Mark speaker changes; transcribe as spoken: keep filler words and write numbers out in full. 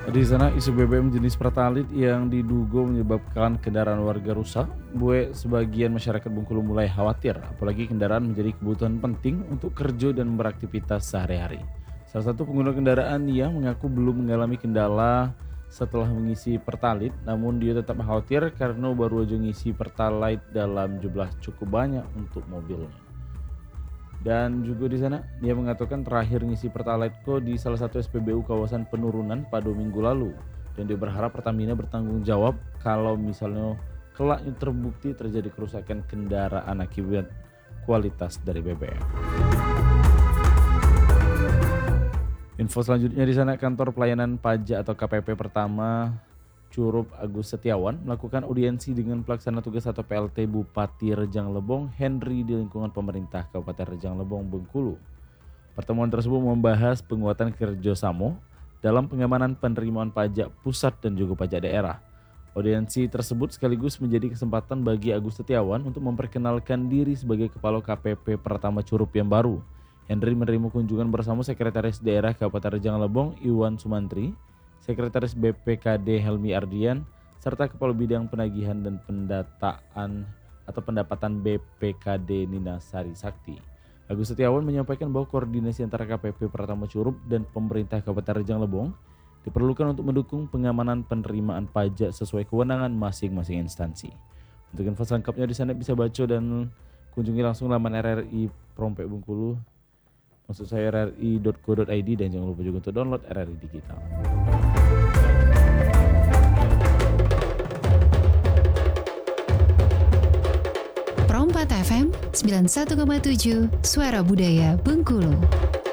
Speaker 1: Di sana isu B B M jenis Pertalite yang diduga menyebabkan kendaraan warga rusak, buat sebagian masyarakat Bengkulu mulai khawatir, apalagi kendaraan menjadi kebutuhan penting untuk kerja dan beraktivitas sehari-hari. Salah satu pengguna kendaraan yang mengaku belum mengalami kendala setelah mengisi Pertalite, namun dia tetap khawatir karena baru aja ngisi Pertalite dalam jumlah cukup banyak untuk mobilnya. Dan juga di sana dia mengatakan terakhir ngisi Pertalite ko di salah satu S P B U kawasan Penurunan pada minggu lalu, dan dia berharap Pertamina bertanggung jawab kalau misalnya kelaknya terbukti terjadi kerusakan kendaraan akibat kualitas dari B B M. Info selanjutnya di sana kantor pelayanan pajak atau K P P pertama Curup Agus Setiawan melakukan audiensi dengan pelaksana tugas atau P L T Bupati Rejang Lebong Henry di lingkungan pemerintah Kabupaten Rejang Lebong Bengkulu. Pertemuan tersebut membahas penguatan kerjasama dalam pengamanan penerimaan pajak pusat dan juga pajak daerah. Audiensi tersebut sekaligus menjadi kesempatan bagi Agus Setiawan untuk memperkenalkan diri sebagai Kepala K P P pertama Curup yang baru. Henry menerima kunjungan bersama Sekretaris Daerah Kabupaten Rejang Lebong Iwan Sumantri, Sekretaris B P K D Helmi Ardian, serta Kepala Bidang Penagihan dan Pendataan atau Pendapatan B P K D Nina Sari Sakti. Agus Setiawan menyampaikan bahwa koordinasi antara K P P Pertama Curup dan pemerintah Kabupaten Rejang Lebong diperlukan untuk mendukung pengamanan penerimaan pajak sesuai kewenangan masing-masing instansi. Untuk info selengkapnya di sana bisa baca dan kunjungi langsung laman R R I Prompek Bengkulu, maksud saya r r i dot co dot i d, dan jangan lupa juga untuk download R R I Digital.
Speaker 2: Pro empat F M sembilan puluh satu koma tujuh Suara Budaya Bengkulu.